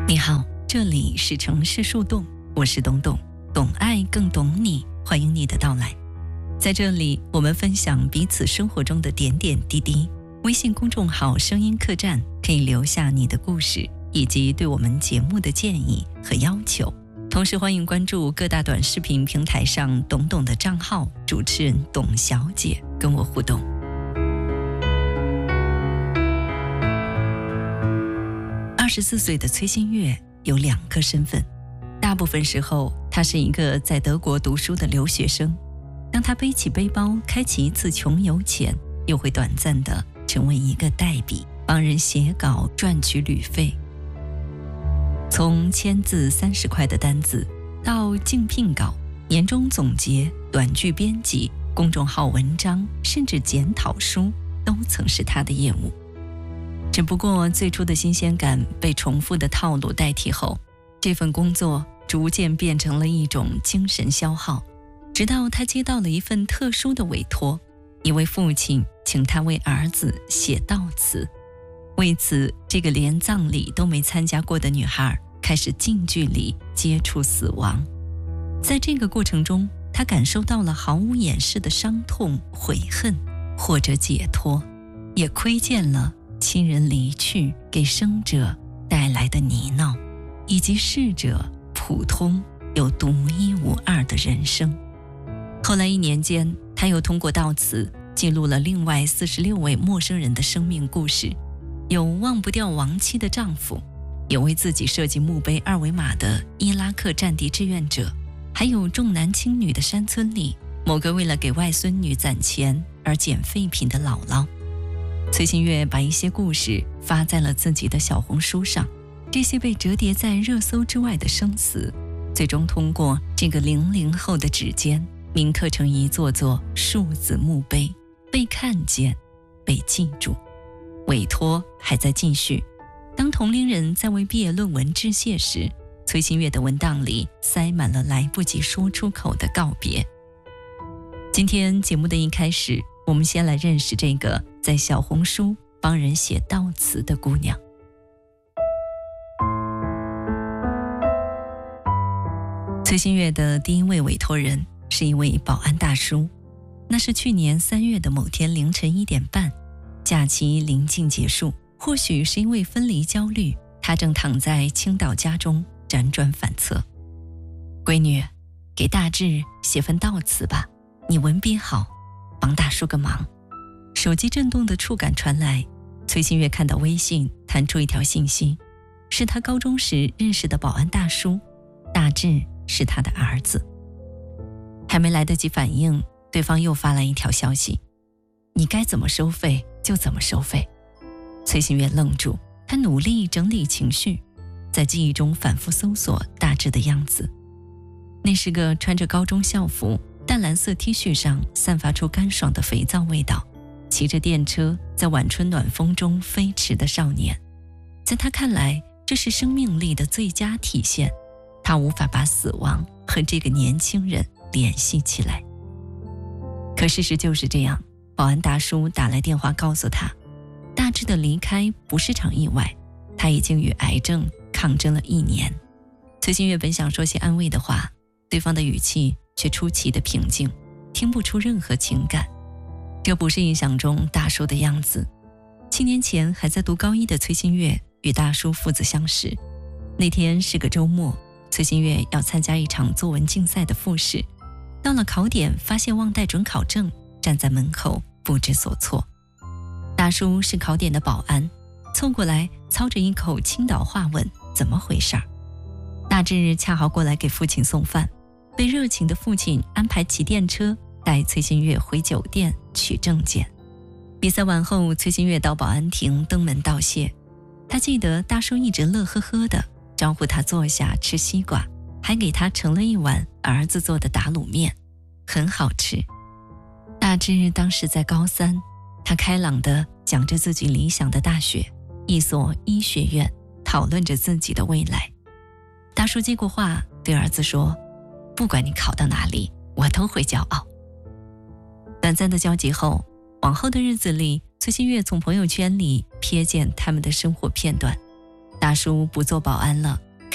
你好，这里是城市树洞，我是董董，懂爱更懂你，欢迎你的到来。在这里，我们分享彼此生活中的点点滴滴。微信公众号声音客栈可以留下你的故事以及对我们节目的建议和要求。同时欢迎关注各大短视频平台上董董的账号，主持人董小姐跟我互动。24岁的崔新月有2个身份，大部分时候她是一个在德国读书的留学生，当她背起背包开启一次穷游前，又会短暂地成为一个代笔，帮人写稿赚取旅费。从签字30块的单子到竞聘稿、年终总结、短剧编辑、公众号文章，甚至检讨书，都曾是她的业务。只不过最初的新鲜感被重复的套路代替后，这份工作逐渐变成了一种精神消耗，直到他接到了一份特殊的委托，一位父亲请他为儿子写悼词。为此，这个连葬礼都没参加过的女孩开始近距离接触死亡。在这个过程中，她感受到了毫无掩饰的伤痛、悔恨或者解脱，也窥见了亲人离去给生者带来的泥淖，以及逝者普通又独一无二的人生。后来1年间，他又通过悼词记录了另外46位陌生人的生命故事，有忘不掉亡妻的丈夫，有为自己设计墓碑2维码的伊拉克战地志愿者，还有重男轻女的山村里某个为了给外孙女攒钱而捡废品的姥姥。崔新月把一些故事发在了自己的小红书上，这些被折叠在热搜之外的生死，最终通过这个00后的指尖铭刻成一座座数字墓碑，被看见，被记住。委托还在继续，当同龄人在为毕业论文致谢时，崔新月的文档里塞满了来不及说出口的告别。今天节目的一开始，我们先来认识这个在小红书帮人写悼词的姑娘。崔新月的第一位委托人是一位保安大叔，那是去年3月的某天凌晨1点半，假期临近结束，或许是因为分离焦虑，他正躺在青岛家中辗转反侧。闺女，给大志写份悼词吧，你文笔好，帮大叔个忙。手机震动的触感传来，崔新月看到微信弹出一条信息，是他高中时认识的保安大叔，大志是他的儿子。还没来得及反应，对方又发来一条消息，你该怎么收费就怎么收费。崔新月愣住，他努力整理情绪，在记忆中反复搜索大志的样子。那是个穿着高中校服，淡蓝色 T 恤上散发出干爽的肥皂味道，骑着电车在晚春暖风中飞驰的少年。在他看来，这是生命力的最佳体现，他无法把死亡和这个年轻人联系起来。可事实就是这样，保安大叔打来电话告诉他，大志的离开不是场意外，他已经与癌症抗争了1年。崔新月本想说些安慰的话，对方的语气却出奇的平静，听不出任何情感。这不是印象中大叔的样子。7年前还在读高1的崔新月与大叔父子相识，那天是个周末，崔新月要参加一场作文竞赛的复试，到了考点发现忘带准考证，站在门口不知所措。大叔是考点的保安，凑过来操着一口青岛话问怎么回事儿。大志恰好过来给父亲送饭，被热情的父亲安排骑电车带崔新月回酒店取证件。比赛完后，崔新月到保安亭登门道谢。他记得大叔一直乐呵呵的招呼他坐下吃西瓜，还给他盛了一碗儿子做的打卤面，很好吃。大志当时在高3，他开朗地讲着自己理想的大学，一所医学院，讨论着自己的未来。大叔接过话对儿子说，不管你考到哪里，我都会骄傲。短暂的交集后，往后的日子里，崔新月从朋友圈里瞥见他们的生活片段。大大叔不做保安了，